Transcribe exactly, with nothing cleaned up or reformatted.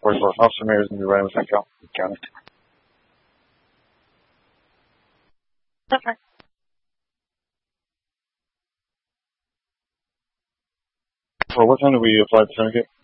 forty-four. Officer Mayor is going to be riding with that county. Okay. Well, what time do we apply the syndicate?